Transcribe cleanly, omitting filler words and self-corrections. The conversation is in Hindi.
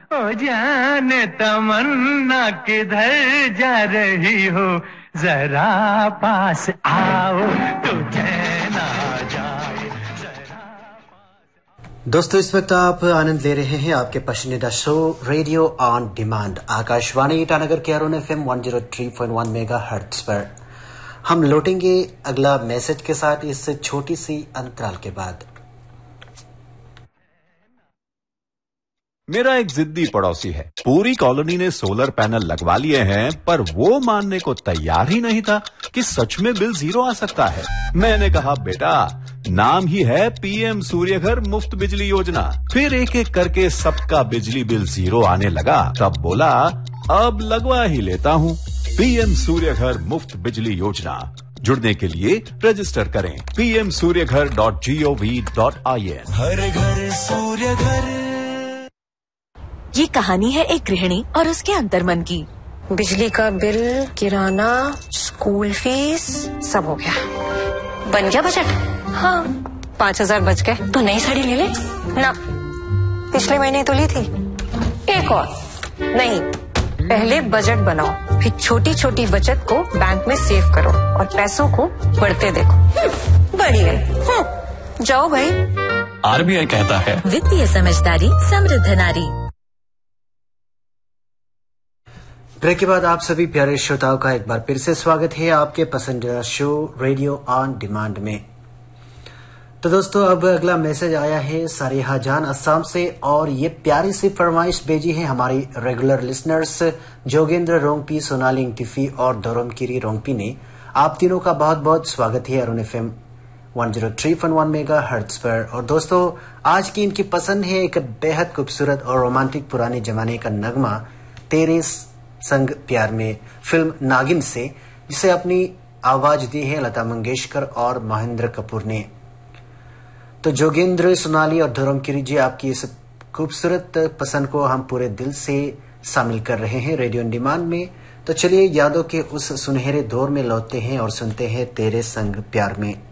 ओ जाने तमन्ना किधर जा रही हो, जरा पास आओ तुझे ना जाए जरा पास। दोस्तों, इस वक्त आप आनंद ले रहे हैं आपके पसंदीदा show radio on demand Akashvani Itanagar के अरुण FM 103.1 मेगाहर्ट्ज पर। हम लौटेंगे अगला मैसेज के साथ इस छोटी सी अंतराल के बाद। मेरा एक जिद्दी पड़ोसी है। पूरी कॉलोनी ने सोलर पैनल लगवा लिए हैं, पर वो मानने को तैयार ही नहीं था कि सच में बिल जीरो आ सकता है। मैंने कहा, बेटा, नाम ही है पीएम सूर्यघर मुफ्त बिजली योजना। फिर एक एक करके सबका बिजली बिल जीरो आने लगा। तब बोला, अब लगवा ही लेता हूँ। पीएम सूर्यघर मुफ्त बिजली योजना। जुड़ने के लिए रजिस्टर करें pmsuryaghar.gov.in। हर घर सूर्य घर। ये कहानी है एक गृहिणी और उसके अंतर्मन की। बिजली का बिल, किराना, स्कूल फीस सब हो गया। बन गया बजट? हाँ, 5,000 बच गए। तो नई साड़ी ले ले ना, पिछले महीने तो ली थी। एक और नहीं, पहले बजट बनाओ, फिर छोटी छोटी बचत को बैंक में सेव करो और पैसों को बढ़ते देखो। बढ़िया। जाओ भाई। आरबीआई कहता है, वित्तीय समझदारी समृद्ध नारी। ब्रेक के बाद आप सभी प्यारे श्रोताओं का एक बार फिर से स्वागत है आपके पसंदीदा शो रेडियो ऑन डिमांड में। तो दोस्तों, अब अगला मैसेज आया है सारिहा जान असम से, और ये प्यारी सी फरमाइश भेजी है हमारी रेगुलर लिसनर्स जोगेंद्र रोंगपी, सोनाली इंतिफी और धोरमकिरी रोंगपी ने। आप तीनों का बहुत बहुत स्वागत है अरुण FM 103.1 मेगाहर्ट्ज पर। और दोस्तों, आज की इनकी पसंद है एक बेहद खूबसूरत और रोमांटिक पुराने जमाने का नगमा तेरे संग प्यार में, फिल्म नागिन से, जिसे अपनी आवाज दी है लता मंगेशकर और महेंद्र कपूर ने। तो जोगेंद्र, सोनाली और धर्मकिरी जी, आपकी इस खूबसूरत पसंद को हम पूरे दिल से शामिल कर रहे हैं रेडियो ऑन डिमांड में। तो चलिए यादों के उस सुनहरे दौर में लौटते हैं और सुनते हैं तेरे संग प्यार में।